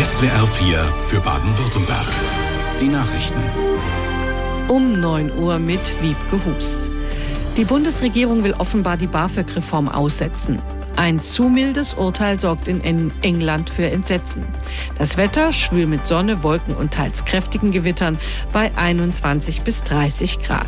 SWR 4 für Baden-Württemberg. Die Nachrichten. Um 9 Uhr mit Wiebke Hus. Die Bundesregierung will offenbar die BAföG-Reform aussetzen. Ein zu mildes Urteil sorgt in England für Entsetzen. Das Wetter schwül mit Sonne, Wolken und teils kräftigen Gewittern bei 21 bis 30 Grad.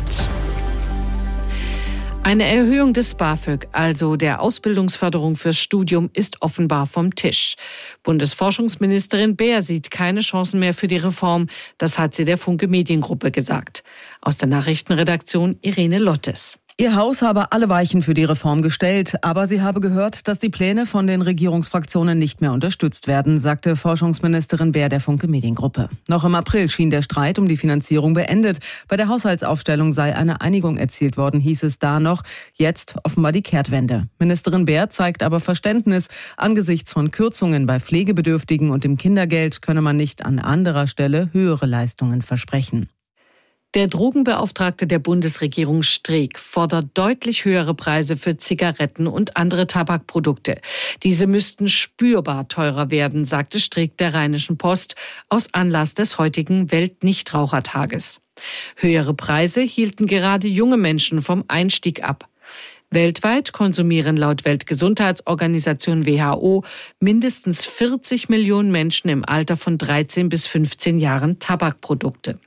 Eine Erhöhung des BAföG, also der Ausbildungsförderung fürs Studium, ist offenbar vom Tisch. Bundesforschungsministerin Beer sieht keine Chancen mehr für die Reform. Das hat sie der Funke Mediengruppe gesagt. Aus der Nachrichtenredaktion Irene Lottes. Ihr Haus habe alle Weichen für die Reform gestellt, aber sie habe gehört, dass die Pläne von den Regierungsfraktionen nicht mehr unterstützt werden, sagte Forschungsministerin Beer der Funke Mediengruppe. Noch im April schien der Streit um die Finanzierung beendet. Bei der Haushaltsaufstellung sei eine Einigung erzielt worden, hieß es da noch. Jetzt offenbar die Kehrtwende. Ministerin Beer zeigt aber Verständnis. Angesichts von Kürzungen bei Pflegebedürftigen und dem Kindergeld könne man nicht an anderer Stelle höhere Leistungen versprechen. Der Drogenbeauftragte der Bundesregierung Streeck fordert deutlich höhere Preise für Zigaretten und andere Tabakprodukte. Diese müssten spürbar teurer werden, sagte Streeck der Rheinischen Post aus Anlass des heutigen Weltnichtrauchertages. Höhere Preise hielten gerade junge Menschen vom Einstieg ab. Weltweit konsumieren laut Weltgesundheitsorganisation WHO mindestens 40 Millionen Menschen im Alter von 13 bis 15 Jahren Tabakprodukte.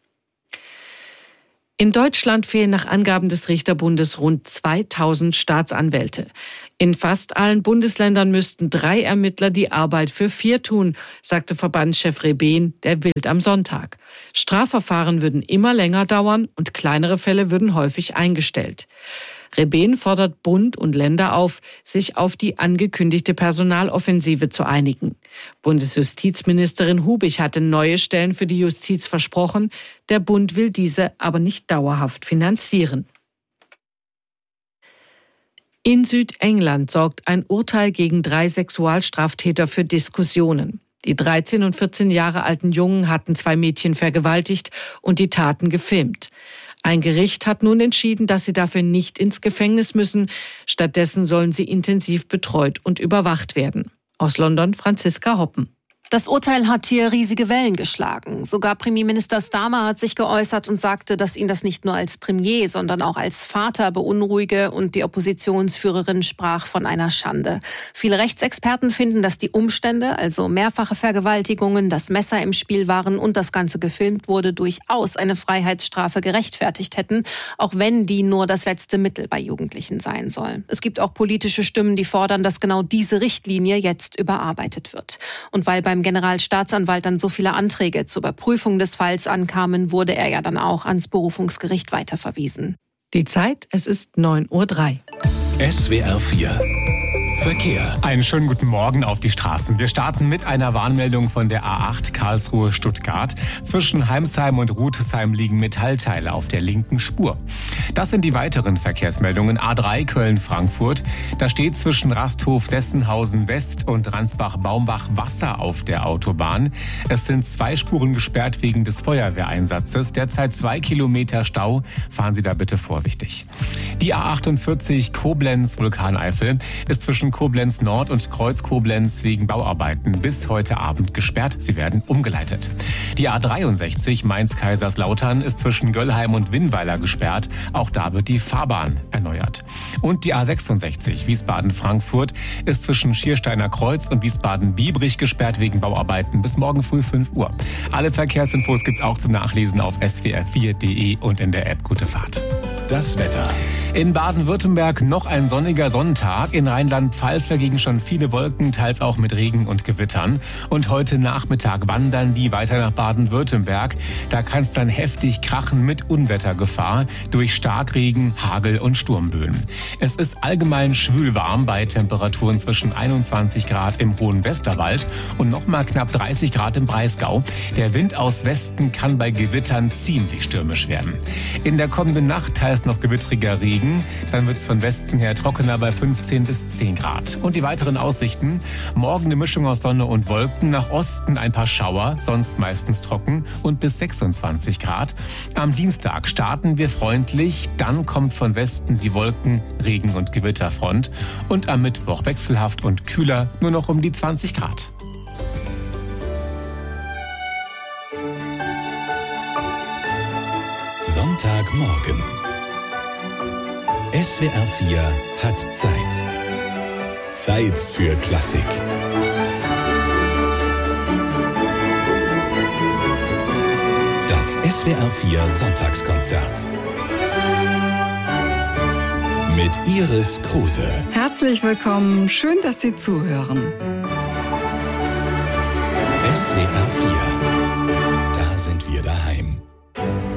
In Deutschland fehlen nach Angaben des Richterbundes rund 2000 Staatsanwälte. In fast allen Bundesländern müssten 3 Ermittler die Arbeit für 4 tun, sagte Verbandschef Rebehn der Bild am Sonntag. Strafverfahren würden immer länger dauern und kleinere Fälle würden häufig eingestellt. Rebehn fordert Bund und Länder auf, sich auf die angekündigte Personaloffensive zu einigen. Bundesjustizministerin Hubig hatte neue Stellen für die Justiz versprochen. Der Bund will diese aber nicht dauerhaft finanzieren. In Südengland sorgt ein Urteil gegen 3 Sexualstraftäter für Diskussionen. Die 13 und 14 Jahre alten Jungen hatten 2 Mädchen vergewaltigt und die Taten gefilmt. Ein Gericht hat nun entschieden, dass sie dafür nicht ins Gefängnis müssen. Stattdessen sollen sie intensiv betreut und überwacht werden. Aus London Franziska Hoppen. Das Urteil hat hier riesige Wellen geschlagen. Sogar Premierminister Starmer hat sich geäußert und sagte, dass ihn das nicht nur als Premier, sondern auch als Vater beunruhige, und die Oppositionsführerin sprach von einer Schande. Viele Rechtsexperten finden, dass die Umstände, also mehrfache Vergewaltigungen, das Messer im Spiel waren und das Ganze gefilmt wurde, durchaus eine Freiheitsstrafe gerechtfertigt hätten, auch wenn die nur das letzte Mittel bei Jugendlichen sein soll. Es gibt auch politische Stimmen, die fordern, dass genau diese Richtlinie jetzt überarbeitet wird. Und weil beim Generalstaatsanwalt dann so viele Anträge zur Überprüfung des Falls ankamen, wurde er ja dann auch ans Berufungsgericht weiterverwiesen. Die Zeit, es ist 9:03 Uhr. SWR 4 Verkehr. Einen schönen guten Morgen auf die Straßen. Wir starten mit einer Warnmeldung von der A8 Karlsruhe-Stuttgart. Zwischen Heimsheim und Rutesheim liegen Metallteile auf der linken Spur. Das sind die weiteren Verkehrsmeldungen. A3 Köln-Frankfurt. Da steht zwischen Rasthof-Sessenhausen-West und Ransbach-Baumbach Wasser auf der Autobahn. Es sind 2 Spuren gesperrt wegen des Feuerwehreinsatzes. Derzeit 2 Kilometer Stau. Fahren Sie da bitte vorsichtig. Die A48 Koblenz-Vulkaneifel ist zwischen Koblenz Nord und Kreuz Koblenz wegen Bauarbeiten bis heute Abend gesperrt. Sie werden umgeleitet. Die A63 Mainz-Kaiserslautern ist zwischen Göllheim und Winnweiler gesperrt. Auch da wird die Fahrbahn erneuert. Und die A66 Wiesbaden-Frankfurt ist zwischen Schiersteiner Kreuz und Wiesbaden-Biebrich gesperrt wegen Bauarbeiten bis morgen früh 5 Uhr. Alle Verkehrsinfos gibt's auch zum Nachlesen auf swr4.de und in der App Gute Fahrt. Das Wetter. In Baden-Württemberg noch ein sonniger Sonntag. In Rheinland-Pfalz dagegen schon viele Wolken, teils auch mit Regen und Gewittern. Und heute Nachmittag wandern die weiter nach Baden-Württemberg. Da kann es dann heftig krachen mit Unwettergefahr durch Starkregen, Hagel und Sturmböen. Es ist allgemein schwülwarm bei Temperaturen zwischen 21 Grad im hohen Westerwald und nochmal knapp 30 Grad im Breisgau. Der Wind aus Westen kann bei Gewittern ziemlich stürmisch werden. In der kommenden Nacht teils noch gewittriger Regen. Dann wird es von Westen her trockener bei 15 bis 10 Grad. Und die weiteren Aussichten: Morgen eine Mischung aus Sonne und Wolken, nach Osten ein paar Schauer, sonst meistens trocken und bis 26 Grad. Am Dienstag starten wir freundlich, dann kommt von Westen die Wolken-, Regen- und Gewitterfront. Und am Mittwoch wechselhaft und kühler, nur noch um die 20 Grad. Sonntagmorgen. SWR 4 hat Zeit. Zeit für Klassik. Das SWR 4 Sonntagskonzert. Mit Iris Kruse. Herzlich willkommen, schön, dass Sie zuhören. SWR 4. Da sind wir daheim.